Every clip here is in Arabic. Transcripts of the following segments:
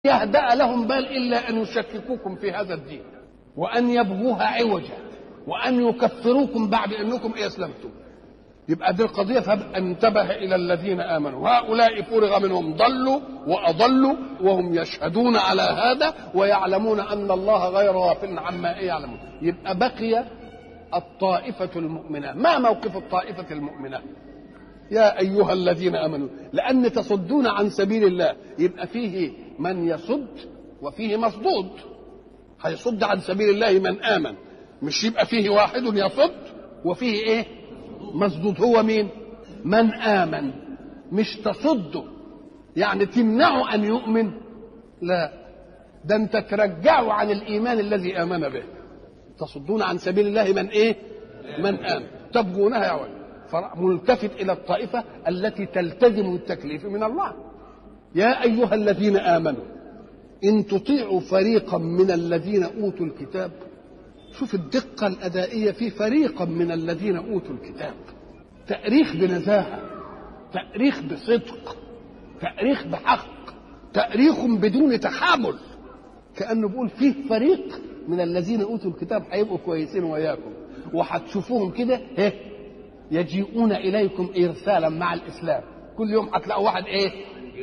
يهدأ لهم بال إلا أن يشككوكم في هذا الدين وأن يبغوها عوجا وأن يكفروكم بعد أنكم أسلمتم. يبقى دي القضية. فانتبه إلى الذين آمنوا هؤلاء فرغ منهم ضلوا وأضلوا وهم يشهدون على هذا ويعلمون أن الله غير غافل عما يعلمون. يبقى بقي الطائفة المؤمنة. ما موقف الطائفة المؤمنة؟ يا أيها الذين آمنوا، لأن تصدون عن سبيل الله يبقى فيه من يصد وفيه مصدود. هيصد عن سبيل الله من آمن، مش يبقى فيه واحد يصد وفيه ايه مصدود. هو مين؟ من آمن. مش تصده يعني تمنعه أن يؤمن، لا، ده أنت ترجعه عن الإيمان الذي آمن به. تصدون عن سبيل الله من ايه؟ من آمن. تبغونها يا ولد. ملتفت إلى الطائفة التي تلتزم التكليف من الله. يا أيها الذين آمنوا إن تطيعوا فريقا من الذين أوتوا الكتاب. شوف الدقة الأدائية في فريقا من الذين أوتوا الكتاب. تأريخ بنزاهة، تأريخ بصدق، تأريخ بحق، تأريخ بدون تحامل. كأنه بيقول فيه فريق من الذين أوتوا الكتاب هيبقوا كويسين وياكم وهتشوفوهم كده يجيئون إليكم إرسالا مع الإسلام. كل يوم هتلاقوا واحد إيه؟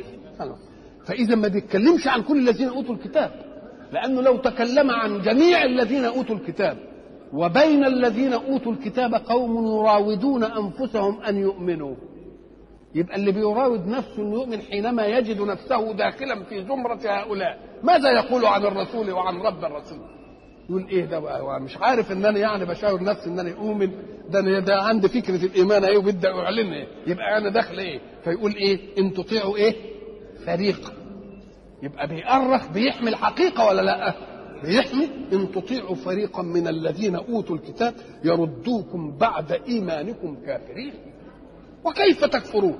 فإذا ما بيتكلمش عن كل الذين أوتوا الكتاب، لأنه لو تكلم عن جميع الذين أوتوا الكتاب وبين الذين أوتوا الكتاب قوم يراودون أنفسهم أن يؤمنوا، يبقى اللي بيراود نفسه أن يؤمن حينما يجد نفسه داخلا في زمرة هؤلاء ماذا يقول عن الرسول وعن رب الرسول؟ يقول ايه ده بقى؟ مش عارف ان انا يعني بشاور نفسي ان انا اؤمن، ده عندي فكره الايمان ايه وبدي اعلن ايه، يبقى انا داخل ايه؟ فيقول ايه؟ ان تطيعوا ايه؟ فريق. يبقى بيأرخ، بيحمي الحقيقه ولا لا؟ بيحمي. ان تطيعوا فريقا من الذين اوتوا الكتاب يردوكم بعد ايمانكم كافرين. وكيف تكفرون؟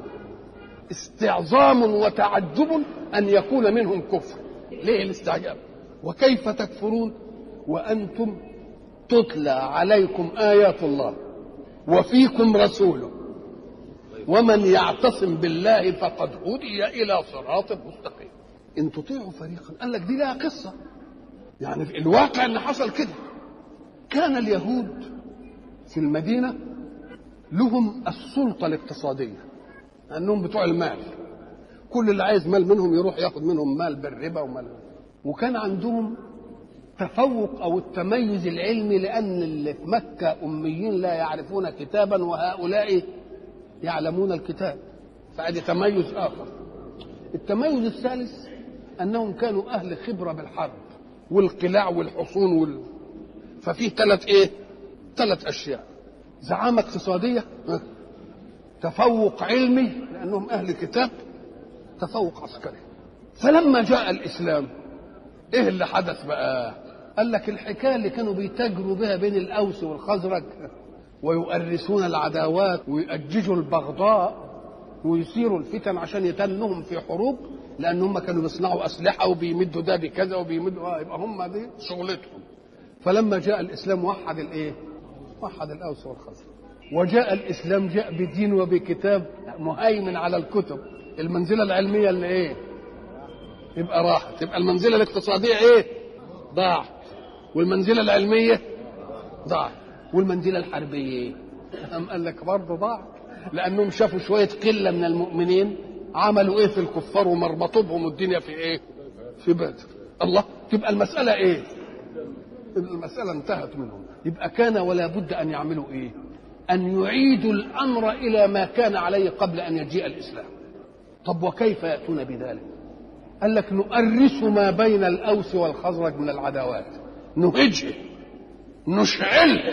استعظام وتعجب ان يكون منهم كفر. ليه الاستعجاب؟ وكيف تكفرون وأنتم تتلى عليكم آيات الله وفيكم رسوله ومن يعتصم بالله فقد هدي إلى صراط مستقيم. إن تطيعوا فريقا، قال لك دي لها قصة. يعني في الواقع إن حصل كده. كان اليهود في المدينة لهم السلطة الاقتصادية، أنهم بتوع المال. كل اللي عايز مال منهم يروح ياخد منهم مال بالربا ومال. وكان عندهم تفوق او التميز العلمي، لان اللي في مكه اميين لا يعرفون كتابا وهؤلاء يعلمون الكتاب، فهذا تميز اخر. التميز الثالث انهم كانوا اهل خبره بالحرب والقلاع والحصون ففيه ثلاث اشياء: زعامه اقتصاديه، تفوق علمي لانهم اهل كتاب، تفوق عسكري. فلما جاء الاسلام ايه اللي حدث بقى؟ قال لك الحكايه اللي كانوا بيتاجروا بها بين الاوس والخزرج ويؤرسون العداوات ويؤججوا البغضاء ويثيروا الفتن عشان يتنهم في حروب، لان هم كانوا بيصنعوا اسلحه وبيمدوا ده بكذا وبيمدوا يبقى هم دي شغلتهم. فلما جاء الاسلام وحد وحد الاوس والخزرج. وجاء الاسلام جاء بدين وبكتاب مهيمن على الكتب. المنزله العلميه اللي يبقى راحت، تبقى المنزله الاقتصاديه ضاعت، والمنزله العلميه ضاعت، والمنزله الحربيه قال لك برضه ضاعت، لانهم شافوا شويه قله من المؤمنين عملوا في الكفار ومربطوا بهم الدنيا في في بدر. الله، تبقى المساله المساله انتهت منهم. يبقى كان ولا بد ان يعملوا ان يعيدوا الامر الى ما كان عليه قبل ان يجيء الاسلام. طب وكيف ياتون بذلك؟ قال لك نؤرس ما بين الأوس والخزرج من العداوات، نهجه، نشعله،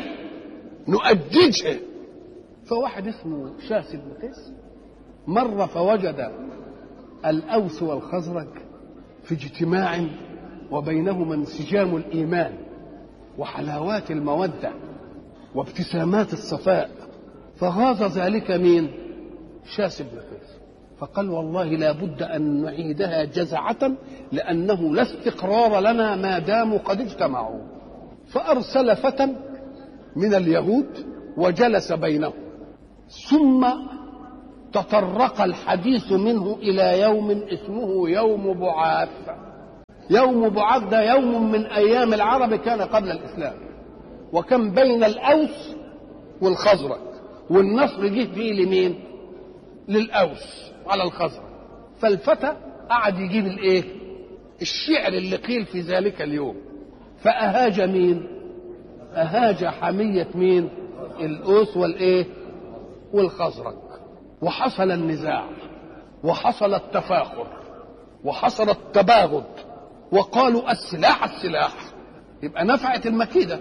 نؤججه. فواحد اسمه شاس بن قيس مر فوجد الأوس والخزرج في اجتماع وبينهما انسجام الإيمان وحلاوات المودة وابتسامات الصفاء، فغاض ذلك مين؟ شاس بن قيس. فقال والله لا بد أن نعيدها جزعة، لأنه لا استقرار لنا ما داموا قد اجتمعوا. فأرسل فتى من اليهود وجلس بينهم، ثم تطرق الحديث منه إلى يوم اسمه يوم بعاث. يوم بعد ده يوم من أيام العرب كان قبل الإسلام، وكان بين الأوس والخزرج، والنصر جه فيه لمين؟ للأوس على الخزرج. فالفتى قعد يجيب الايه؟ الشعر اللي قيل في ذلك اليوم، فأهاج مين؟ أهاج حمية مين؟ الأوس والإيه؟ والخزرج، وحصل النزاع وحصل التفاخر وحصل التباغض، وقالوا السلاح السلاح، يبقى نفعت المكيدة.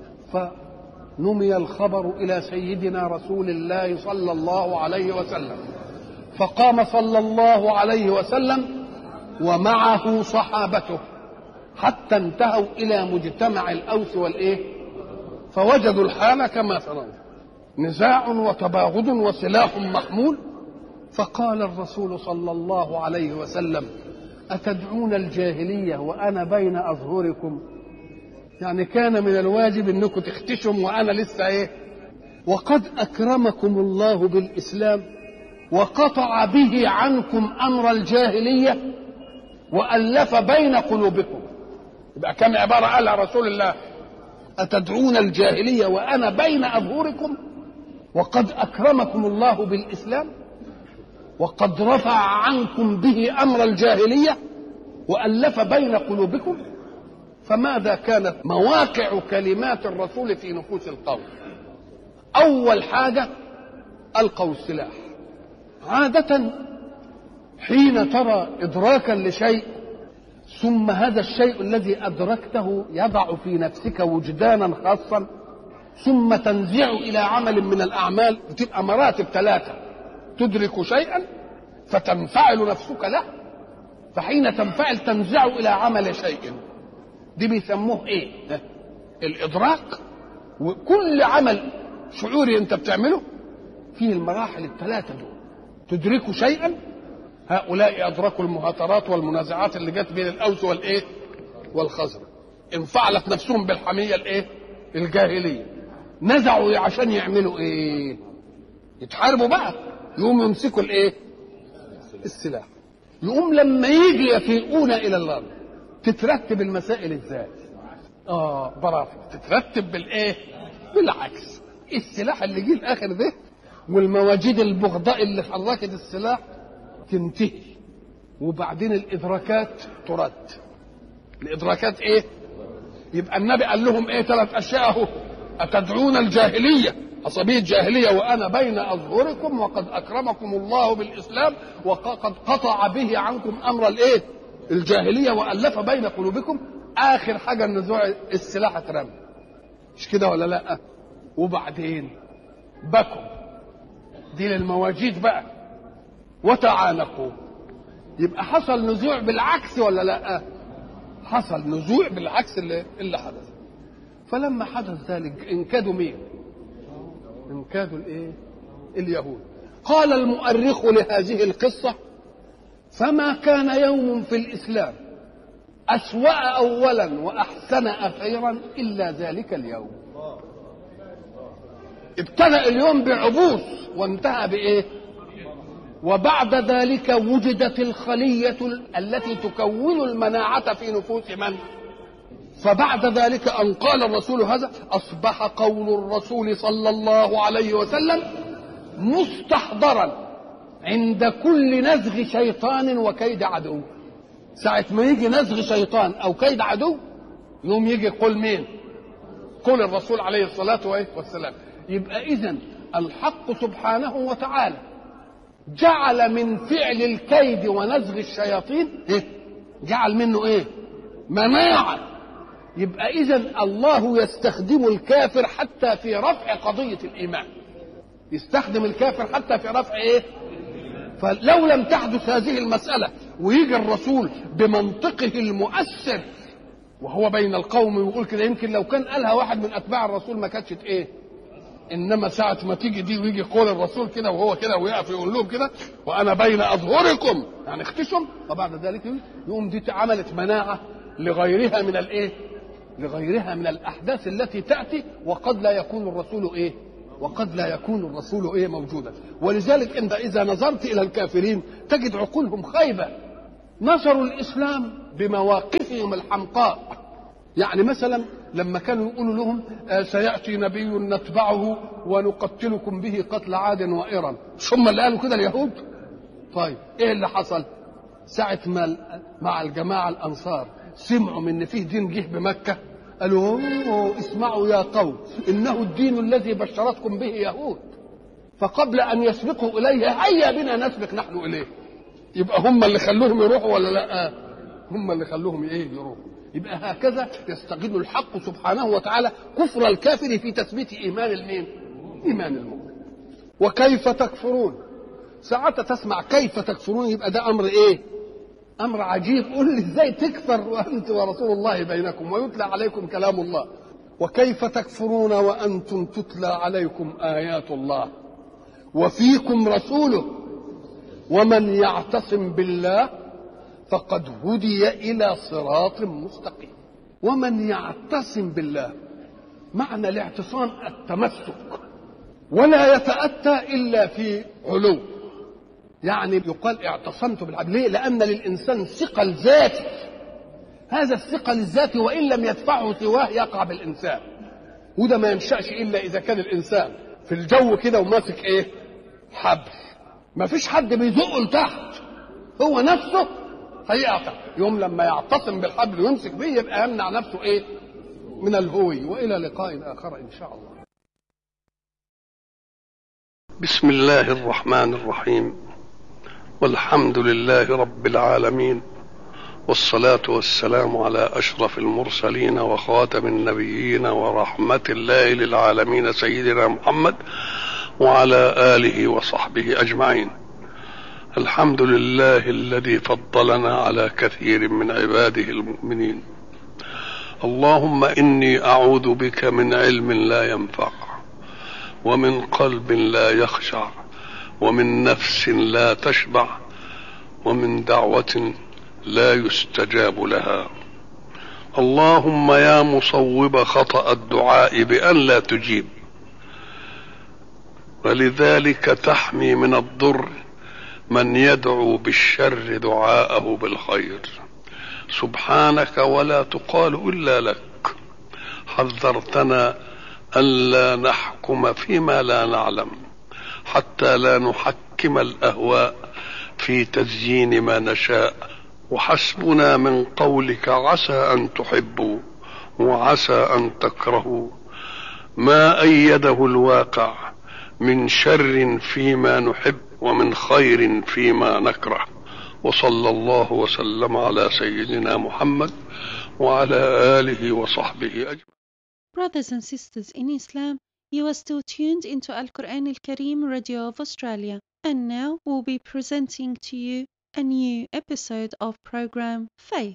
فنمي الخبر إلى سيدنا رسول الله صلى الله عليه وسلم، فقام صلى الله عليه وسلم ومعه صحابته حتى انتهوا إلى مجتمع الأوس والإيه؟ فوجدوا الحال كما ترون، نزاع وتباغض وسلاح محمول. فقال الرسول صلى الله عليه وسلم: أتدعون الجاهلية وأنا بين أظهركم؟ يعني كان من الواجب أنكم تختشم وأنا لسه إيه؟ وقد أكرمكم الله بالإسلام وقطع به عنكم أمر الجاهلية وألف بين قلوبكم. يبقى كم عبارة قالها رسول الله: أتدعون الجاهلية وأنا بين أظهركم، وقد أكرمكم الله بالإسلام وقد رفع عنكم به أمر الجاهلية وألف بين قلوبكم. فماذا كانت مواقع كلمات الرسول في نفوس القوم؟ أول حاجة ألقوا السلاح. عادة حين ترى إدراكا لشيء ثم هذا الشيء الذي أدركته يضع في نفسك وجدانا خاصا ثم تنزع إلى عمل من الأعمال، وتبقى مراتب ثلاثة: تدرك شيئا فتنفعل نفسك له، فحين تنفعل تنزع إلى عمل شيء، دي بيسموه إيه؟ الإدراك. وكل عمل شعوري أنت بتعمله فيه المراحل الثلاثة دول: تدرك شيئا، هؤلاء أدركوا المهاترات والمنازعات اللي جت بين الأوس والإيه؟ والخزرج، انفعلت نفسهم بالحمية الإيه؟ الجاهلية، نزعوا عشان يعملوا إيه؟ يتحاربوا بقى، يقوموا يمسكوا الإيه؟ السلاح. يقوم لما يجي يفيقون إلى الأرض تترتب المسائل إزاي؟ برافو، تترتب بالإيه؟ بالعكس. السلاح اللي جه الآخر ده والمواجيد البغضاء اللي حركت السلاح تنتهي، وبعدين الإدراكات ترد. الإدراكات إيه؟ يبقى النبي قال لهم إيه؟ 3 أشياء أهو: أتدعون الجاهلية، عصبية جاهلية، وأنا بين أظهركم، وقد أكرمكم الله بالإسلام وقد قطع به عنكم أمر الإيه؟ الجاهلية وألف بين قلوبكم. آخر حاجة النزوع السلاح اترمى، مش كده ولا لأ؟ وبعدين بكوا، دي للمواجيد بقى، وتعانقوا. يبقى حصل نزوع بالعكس ولا لا؟ حصل نزوع بالعكس اللي حدث. فلما حدث ذلك انكادوا مين؟ انكادوا الايه؟ اليهود. قال المؤرخ لهذه القصة: فما كان يوم في الإسلام أسوأ أولا وأحسن أخيرا إلا ذلك اليوم. ابتدأ اليوم بعبوس وانتهى بإيه؟ وبعد ذلك وجدت الخلية التي تكون المناعة في نفوس من؟ فبعد ذلك أن قال الرسول هذا أصبح قول الرسول صلى الله عليه وسلم مستحضرا عند كل نزغ شيطان وكيد عدو. ساعة ما يجي نزغ شيطان أو كيد عدو يوم يجي قول مين؟ قول الرسول عليه الصلاة والسلام. يبقى إذن الحق سبحانه وتعالى جعل من فعل الكيد ونزغ الشياطين جعل منه ايه؟ مناعة. يبقى إذن الله يستخدم الكافر حتى في رفع قضية الإيمان، يستخدم الكافر حتى في رفع ايه؟ فلو لم تحدث هذه المسألة ويجي الرسول بمنطقه المؤثر وهو بين القوم ويقول كده، يمكن لو كان قالها واحد من أتباع الرسول ما كانتش ايه. انما ساعه ما تيجي دي ويجي قول الرسول كده وهو كده ويقف يقول لهم كده وانا بين اظهركم، يعني اختشم، وبعد ذلك يقوم دي عملت مناعه لغيرها من الايه؟ لغيرها من الاحداث التي تاتي وقد لا يكون الرسول ايه؟ وقد لا يكون الرسول ايه؟ موجودا. ولذلك انت اذا نظرت الى الكافرين تجد عقولهم خايبه. نصروا الاسلام بمواقفهم الحمقاء. يعني مثلا لما كانوا يقولوا لهم سيأتي نبي نتبعه ونقتلكم به قتل عاد وإرم، ثم اللي قالوا كده اليهود. طيب ايه اللي حصل ساعة ما مع الجماعة الأنصار سمعوا من فيه دين جه بمكة؟ قالوا اسمعوا يا قوم، إنه الدين الذي بشرتكم به يهود، فقبل أن يسبقوا إليه هيا بنا نسبق نحن إليه. يبقى هم اللي خلوهم يروحوا ولا لا؟ هم اللي خلوهم يروحوا. يبقى هكذا يستغل الحق سبحانه وتعالى كفر الكافر في تثبيت إيمان إيمان المؤمن. وكيف تكفرون؟ ساعات تسمع كيف تكفرون يبقى ده أمر إيه؟ أمر عجيب. قل لي إزاي تكفر وأنت ورسول الله بينكم ويتلى عليكم كلام الله؟ وكيف تكفرون وأنتم تتلى عليكم آيات الله وفيكم رسوله ومن يعتصم بالله فقد هدي إلى صراط مستقيم. ومن يعتصم بالله، معنى الاعتصام التمسك، ولا يتأتى إلا في علو. يعني يقال اعتصمت بالحبل. ليه؟ لأن للإنسان ثقل ذاتي، هذا الثقل الذاتي وإن لم يدفعه سواه يقع بالإنسان، وده ما ينشأش إلا إذا كان الإنسان في الجو كده وماسك إيه؟ حبل. ما فيش حد بيزقه لتحت، هو نفسه هيقطع. يوم لما يعتصم بالحبل ويمسك بيه يبقى يمنع نفسه إيه؟ من الهوي. وإلى لقاء آخر إن شاء الله. بسم الله الرحمن الرحيم، والحمد لله رب العالمين، والصلاة والسلام على أشرف المرسلين وخاتم النبيين ورحمة الله للعالمين سيدنا محمد وعلى آله وصحبه أجمعين. الحمد لله الذي فضلنا على كثير من عباده المؤمنين. اللهم إني أعوذ بك من علم لا ينفع، ومن قلب لا يخشع، ومن نفس لا تشبع، ومن دعوة لا يستجاب لها. اللهم يا مصوب خطأ الدعاء بأن لا تجيب، ولذلك تحمي من الضر من يدعو بالشر دعاءه بالخير. سبحانك ولا تقال إلا لك. حذرتنا ألا نحكم فيما لا نعلم، حتى لا نحكم الأهواء في تزيين ما نشاء. وحسبنا من قولك عسى أن تحبوا وعسى أن تكرهوا ما أيده الواقع من شر فيما نحب ومن خير فيما نكره. وصلى الله وسلم على سيدنا محمد وعلى آله وصحبه أجمعين. Brothers and sisters in Islam, you are still tuned into Al-Quran Al-Kareem Radio of Australia, and now we'll be presenting to you a new episode of program Faith.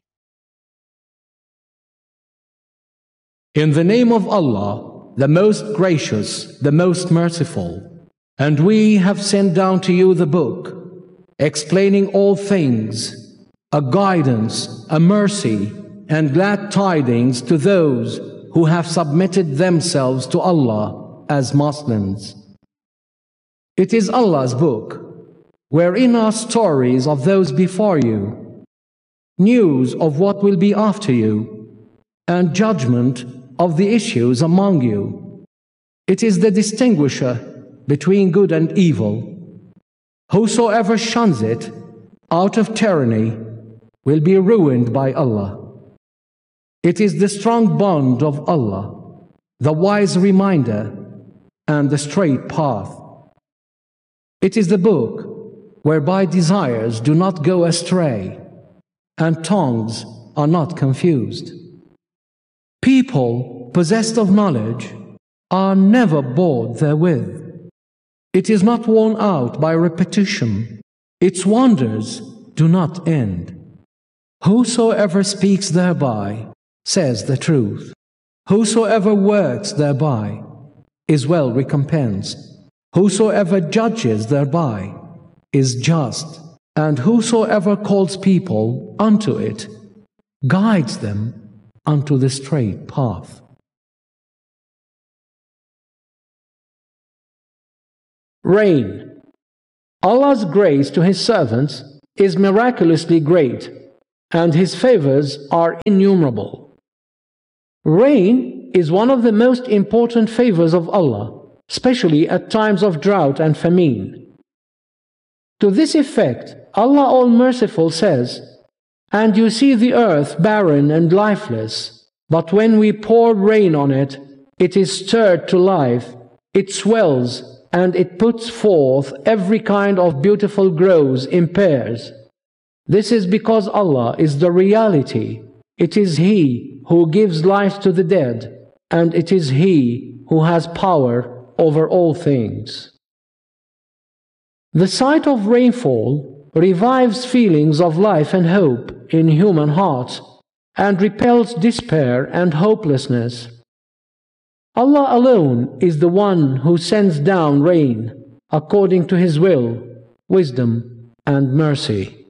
In the name of Allah, the most gracious, the most merciful. And we have sent down to you the book, explaining all things, a guidance, a mercy, and glad tidings to those who have submitted themselves to Allah as Muslims. It is Allah's book, wherein are stories of those before you, news of what will be after you, and judgment of the issues among you. It is the distinguisher between good and evil. Whosoever shuns it out of tyranny will be ruined by Allah. It is the strong bond of Allah, the wise reminder, and the straight path. It is the book whereby desires do not go astray, and tongues are not confused. People possessed of knowledge are never bored therewith. It is not worn out by repetition. Its wonders do not end. Whosoever speaks thereby says the truth. Whosoever works thereby is well recompensed. Whosoever judges thereby is just. And whosoever calls people unto it guides them unto the straight path. Rain. Allah's grace to His servants is miraculously great, and His favors are innumerable. Rain is one of the most important favors of Allah, especially at times of drought and famine. To this effect, Allah All-Merciful says, "And you see the earth barren and lifeless, but when we pour rain on it, it is stirred to life, it swells, and it puts forth every kind of beautiful growth in pairs. This is because Allah is the reality. It is He who gives life to the dead, and it is He who has power over all things." The sight of rainfall revives feelings of life and hope in human hearts and repels despair and hopelessness. Allah alone is the one who sends down rain according to His will, wisdom, and mercy.